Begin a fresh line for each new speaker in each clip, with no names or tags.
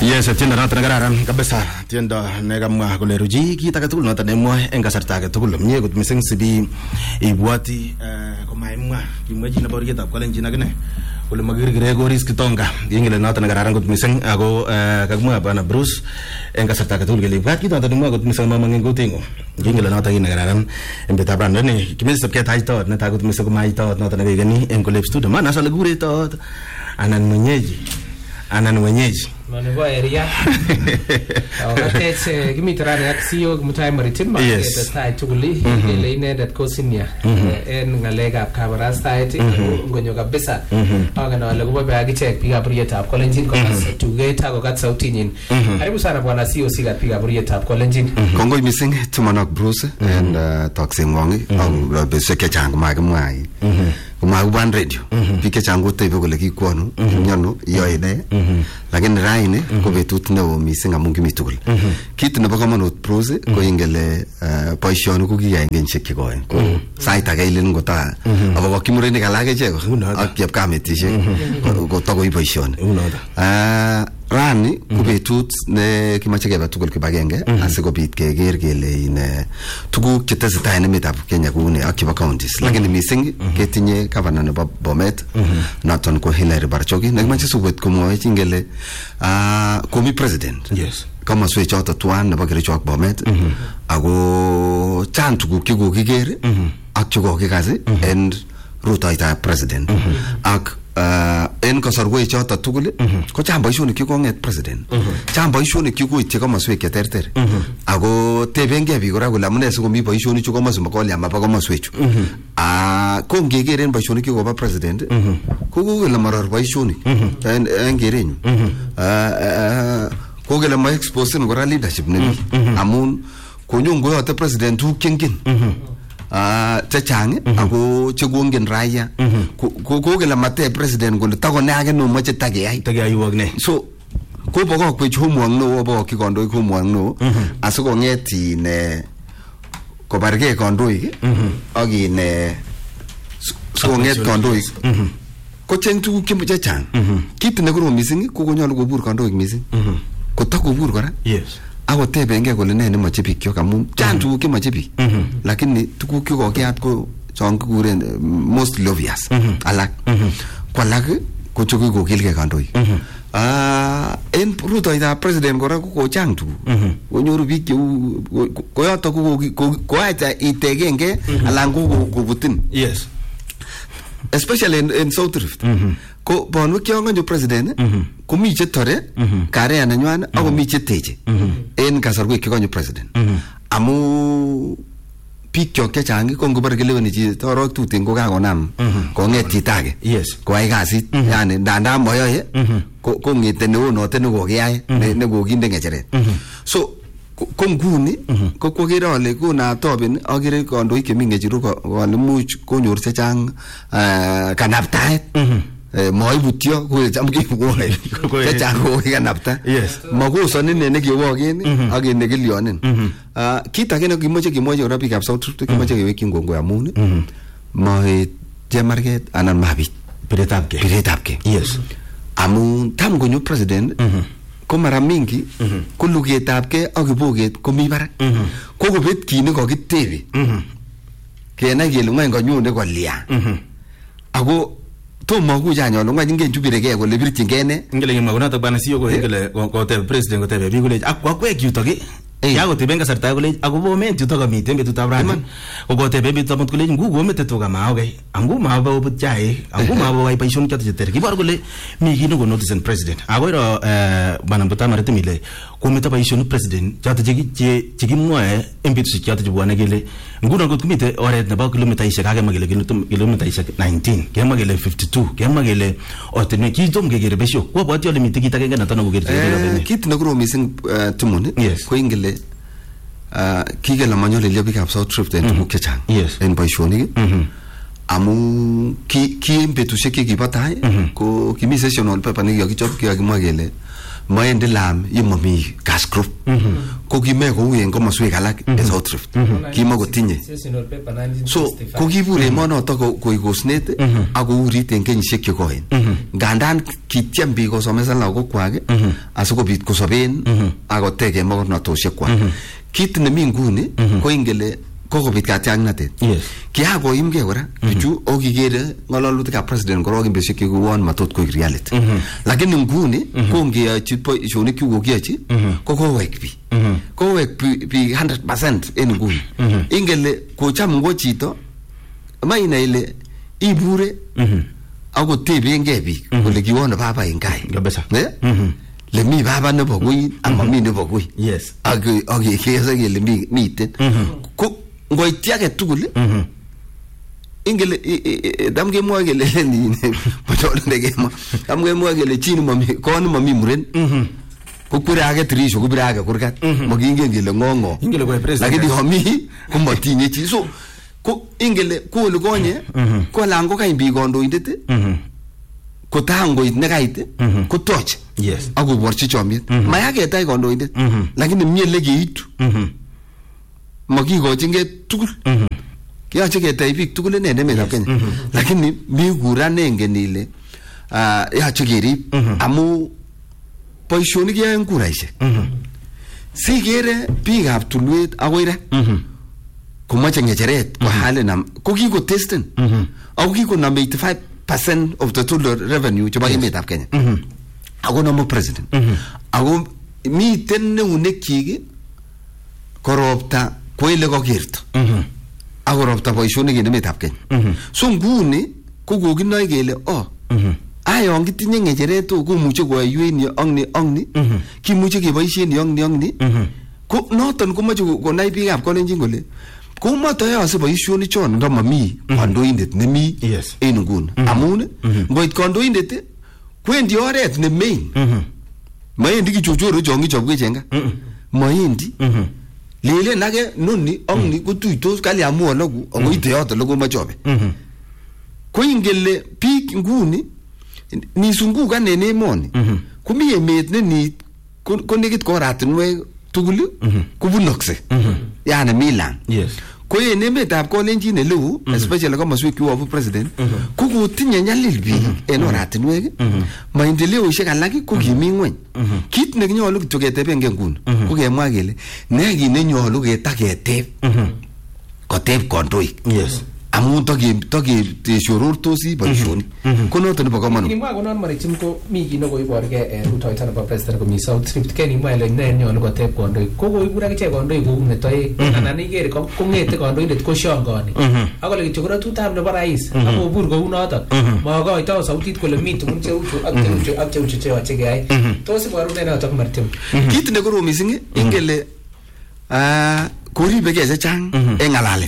Yes, tiendo noton nekararan kabisa, tiendo nekamwa kole ruchi kit age tugul noton nemwoe eng kasarta age tugul. Mie kot mising sibi ibwati komaimwa kimwa chi nebo orietab Kalenjin akine kole makirkire koris Kitonga. Kingele noton nekararan kot mising ako kakimwa bana Bruce eng kasarta age tugul kele ibwat kit noton nemwoe kot mising mamang'en kutingo. Kingele noton kit nekararan eng betab randa ni kimeche ketach tot netai kot mising komai tot noton nekekeni eng Kolep Studio. Maana sale kure tot anan mwenyeji
Nebo area. Wakati kimi tarani ak CEO Mutai Maritim maketestai tuguli ile inendet ko senior en ngalekab kabarastaet ngonyo kabisa akana wale kubabe akichek biikab burietab Kalenjin kokas tuget ako kat sautinyin. Karibu sana bwana CEO sikat biikab burietab Kalenjin.
Kongoi mising tumanok Bruce and toksengwongi ak besek chechang makimwai. Kumakuban radio biik chechang kotebe kole kikwonu nyonu yoe ne lakini raini ko betut neo mising amun kimi tugul. Kit nebo kamanut Bruce ko ingele boisioni ko kiyai kenyisiek chekoen. Ko sait age ilen ngota abo kimurenik alak ichek ak chepkametisiek ko tokoi boisioni. Rani ko betut ne kimache kebe tugul kibagenge asikobit keker kele ine tuguk chetesetai en emetab Kenya koune ak chebo counties. Lakini mising ketinye governor nebo Bomet noton ko Hilary Barchogi nekimache subwet komwoe ingele komi president.
Yes.
Komaswek choton tuan nebo Kericho ak Bomet ako chang tuguk chekokiker ak chekokikasi en rutoitab president ak en kasarwek choton tugul ko chang boisionik chekonget president. Chang boisionik chekoityi komaswek cheterter ako tebengei biik kora kole amune sikomi boisionik chu komosi makolya maba komaswek chu. Ko ngeker en boisionik chekobo president ko kole maror boisionik en kerenyu. Ko kele ma expose kora leadership ne biik amun konyon koyote president tuguk chengen chechang ako chekongen raia ko kele mate president kole takone age no moche takeyai
wog ne
so ko bokokwech homework no bokyi kandoik homework no asikonget ine kobargei kandoik ak ine sikonget kandoik ko cheng tuguk chechang. Kit nekorom mising ko konyolu kobur kandoik mising kotakobur kora.
Yes.
Ako tebengei kole ne nemoche biik kyok amun chang tuguk chemoche biik lakini tuguk chekokiyat ko chon kikuren mostly obvious alak ko alak ko chekikokilgei kandoik. En rutoitab president kora ko chang tuguk konyoru biik cheu koyoto koaita itegengei alan kobutin.
Yes.
Especially in South Rift. Ko bonwek kyonganyo president komi chetore karea nenywan ako mi cheteche en kasarwek chekonyo president amu biik kyok chechang ko ngobar keleweni chi torok tuten ko kakonam konget chito age koyai kasit yani ndanda moyoe ko ngete neo note nekokiyai nekokinde ngecheret. So ko nguni ko kwakere ale konatoben akere kandoik chemi ngechiru kole much konyor chechang kanaptaet moibutyo ko cham kibwoe chechang ko kanapta makosoni ne nekiwoken ak nekilyonen. Kit age ne kimoche kimwochi kora biikab South Rift kimoche kewekyin kongoi amun moet chemarget anan mabit piretab kei. Yes. Amun tam konyo president ko mara mingi ko lugetab kei ak kiboget komi barak ko kobet kit nekokitebi kenai kele ngwany konyone kolya ako tomo kujanyolu ngwany ingen chubirekei kole birchingei ne
ngele ngimwa kunotok bana CEO ko ngele kotebe president kotebe biik kole ak kwakwek yutok yakoteben kasarta kole ako Bomet yutok kamiten betutab rani ko kotebe betut amut kole ngu komete tuga maokei angu mabo obut chaik angu mabo wai boisionik choto cheter kibor kole mi kit neko notice president ako iro bana Mutai Maritim ile komete boisionik president choto chekimwoe en betusiek choto chebwone kele nguno kot komite oret nebo kilomitaisiek akemwa kele kilomitaisiek 19 kemwa kele 52 kemwa kele ortinwek kitom kekere besio kobwoti ole mite kit agenge neton kokerchi
kit nekorom mising tumoni ko ingele kikele manyolilyo biikab South Rift en tuguk chechang en boisionik amu ki en betusiek chekibo tai ko kimi sessional paper nekikichop kikakimwa kele maendi lam yemami gas group ko kime kou en komoswek alak en South Rift kimakotinye so ko kibur emonoto koikosnet ak kourit en kenyisiek chekoen ngandan kityem biik kosomesan lagokwak asikobit kosoben ak kotech mogornotosiekwak kit nemi nguni ko ingele kokobit katyaknatet kiakoimgei kora bichu okikere ng'ololutikab president korok betusiek chekuon matot koik reality lakini nguni kongeyochi boisionik chukokiyochi ko kowek biik 100% en nguni ingele kocham ngo chito maina ile ibure akotebengei biik kole kiwono baba en gai le mi baba nebo koi ak mami nebo koi ak kese kele miten ko ngoiti age tugul ingele dam kemwoe kele ni patol ndegema dam kemwoe kele chini mami kon mami muren ko kwere age trisho ko bire age kurgat makingen kele ngongo
ingele ko president
lakini homi ko matinye chi so ko ingele ko le konye ko lango kain bi kondoindet ko tangoit ne kait ko toch ako borchi chomiet mayake tai kondoindet lakini miele kiitu makikochinge tugul kiyoche ketech biik tugul en emetab Kenya lakini mi kuran engen ile yoche kerib amu boisionik keyoe en kuraisiek sikere biikab tulwet akoi ra komoche ng'echeret ko halinam ko kikotesten ako kikonam 85% of the total revenue chebo emetab Kenya ako nomo president ako miten neunekyik koropta ko ile kokerto ak koropta boisionik en emetab Kenya so nguni ko kokinoe kele ayon kitinye ng'echeret komuche koyoiwech ni ak ni kimuche keboisien ni ak ni ko noton komoche konai biikab Kalenjin kole ko matoyoe boisionik chon ndo mami kandoindet nemi en nguni amun ngoit kandoindet kwendi oret ne main maendi kichochoro chon kichopwech en gaa maendi lele nage noni ongni kotuitos kali amu ologu akoite yoto logo machobe ko ingele biik nguni nisungukan en emoni komi emet ne ni ko nekit koratinwek tugul kubunokse yani Milan ko en emetab Kalenjin eleu especially komoswek chuobu president ko kotinye nyalil biik en oratinwek maendeleoisiek alak ko kimi ng'weny kit nekinyolu kityo keteben nguni ko kemwa kele ne kit nenyolu ketaketeb koteb kandoik amun tokeshorortosi boisionik ko noton nebo komonut
nimwa konon maritim ko mi kit nekoiborgei rutoito nebo president komi South Rift kenimwa ile ne nyolu koteb kandoik ko koibur akichek kandoik kou metoek anan ikere kong'ete kandoindet koshongoni akole kityo koratutab nebo rais akobur kou noton makoito sautit kole mi tugun cheuchu ak cheuchu cheyoche keyai tos iboru ne notok maritim
kit nekorom missing ingele koribegei chechang en ng'alalet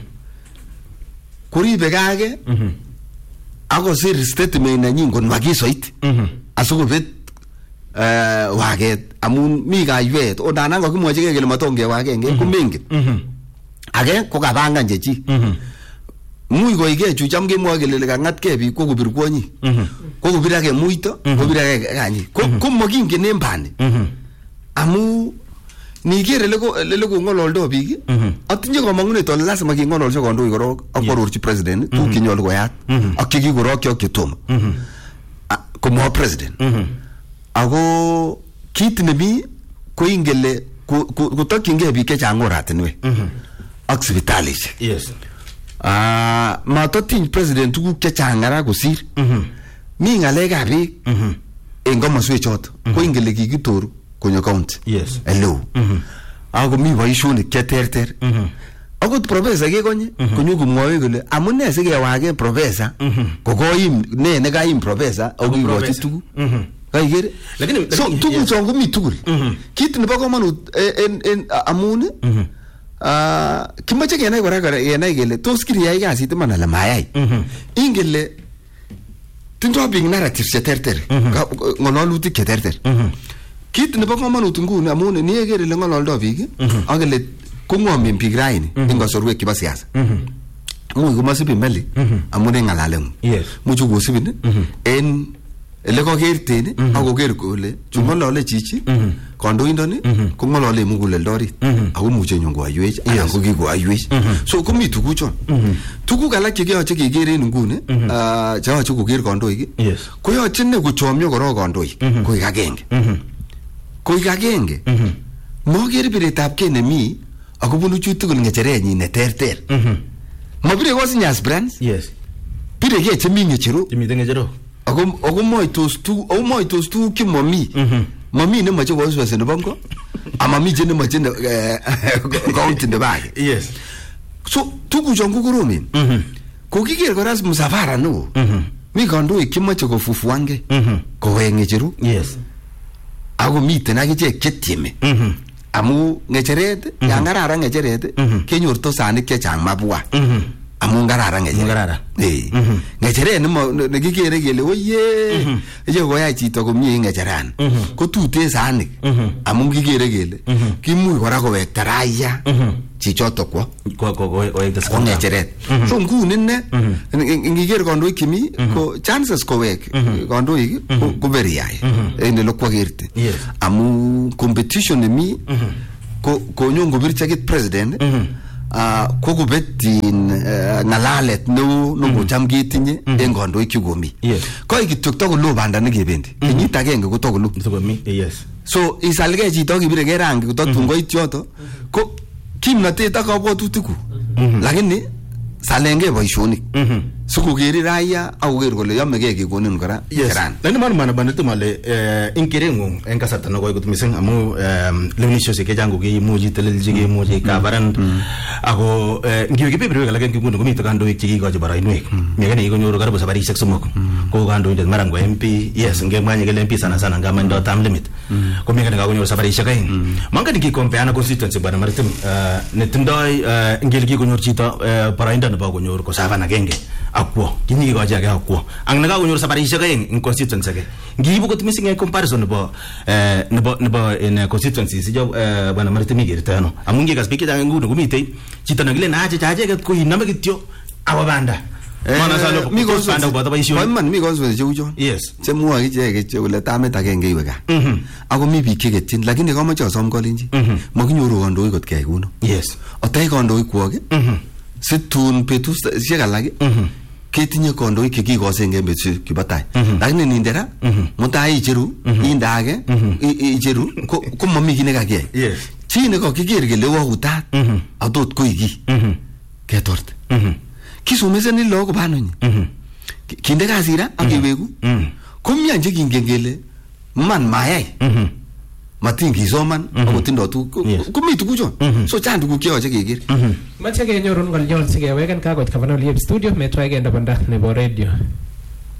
koribe kage akosir statement nenyin kon makisoit asikobet waget amun mi kayweet odanan kokimwochigei kele matonge wagenge komengen age ko kabangan chechi muy koige chu cham kemwoe kele kang'atgei biik ko kobir kwonyik ko kobir age muito kobir age kanyik ko makingen en bani amu nikere lele kong'ololdo biik atinye komong'unet ole lazima keng'ololchi kandoik korok ak kwarorchi president tuguk chenyolu koyat ak chekikorokyi ak chetomo komwa president ako kit nemi ko ingele kotokyingei biik chechang oratinwek ak sipitalisiek matotiny president tuguk chechang ara kosir mi ng'alekab biik en komoswek choto ko ingele kikitoru konyo county hello ako mi boisionik cheterter akot professor kekonye konyo kumwoe kole amune sikewage professor kokoim ne nekaim professor akikochi tuguk kaikere lakini so tuguk chon komi tugul kit nebo komonut en amun kimoche kenai kora kenai kele tos kiriyai kasit iman ala mayai ingele tindoi biik narratives cheterter ng'ololutik cheterter kit nebo komonut nguni amun niekere ile ng'ololdo biik ak ile kong'omen biik raini en kasorwek chebo siasa much komasibi meli amun en ng'alaleng'ung much kosibin en ele kokerten ako ker kole chungolole chichi kandoindoni ko ngolole muguleldo orit ako muche nyon koaywech anan ko kikoaywech so komi tuguchon tuguk alak cheyoche keker en nguni cheyoche koker kandoik koyoche ne kochomyo korok kandoik koik agenge moker biretab kei nemi akobunu chu tugul ngecherenyin neterter mabire kosinyas brands bire ke chemi ngecheru ako moitos tuguk chemomi mami nemoche koswese nebo ngo amami che nemoche county nebo age so tuguchon ko koromen kokiker kora msafara neo mi kandoik chemoche kofufuange kowek ngecheru ako miten akichek chetieme amu ngecheret yan kararan ngecheret kenyorto sanik chechang mabwa amu kararan ngecheret ngecheret nekikere kele oye ye koyai chito komie ngecheran ko tuten sanik amu kikere kele kimuch kora kowekta raia chichoto kwa ngecheret so nguni ne ngiker kandoik chemi ko chances kowek kandoik ko very high en lokwagerti amu competition nemi ko nyon kobircha kit president ko kobetin ngalalet neo nokocham ketinye en kandoik chekomi koi kityo tokolo banda nekebendi kenyit agenge ko tokolo so isalge chito kibireke rangi kototun koit yoto ko kimnatet ak kabwatutikuk lakini salenge boisionik sikokeri raia akoker kole yomegei kekonin kora keran
lakini man banetuma le inkerengung en kasarta nekoi kot mising amu lewenisiosiek chechang kokiimuch itelelchi kemuchi kabaran ako ngiwe kebeberwek alak en nguni komite kandoik chekikochi boroinwek mekene kikonyoru karibu sabarishek somok ko kandoindet mara ngo MP ngemwanye kele MP sana sana ngamando term limit ko mekene kakonyoru sabarishek aeng mangani kikompeana constituency bwana Maritim netindoi ngele kikonyor chito boroindo nebo konyor kosavan agenge akwo kini ko jage akwo ang nakakonyor sabarishek aeng in constituency age ngiibu kot missing en comparison nebo in constituency sijo bwana Maritim gertano amungi kaspiki jang nguno komite chito nakile naache chache ko iname kityo awabanda mana salo
mi konspanda boto boisio man mi konspanda cheucho chemwa icheke kole tamet agenge iwe ka ako mi biik cheketyin lakini komoche asom kolenji makinyoru kandoik kot kei kuno otai kandoik kwok situn betusiek alak ketinye kandoik chekikosenge betusiek kibo tai lakini nindera mutai icheru inde age icheru ko mami kit nekakiyai chi nekakiker kele wautat atot koiki ketorte kisomesani lagok banonyi kinde kasira akewegu komian chekingen kele man mayai matin kisoman akotindo tuguk komi tuguchon so chang tuguk cheyoche keker
mache kenyorun ngolyon sikeweken kakoit Kavanaughly studio metwae kende banda nebo radio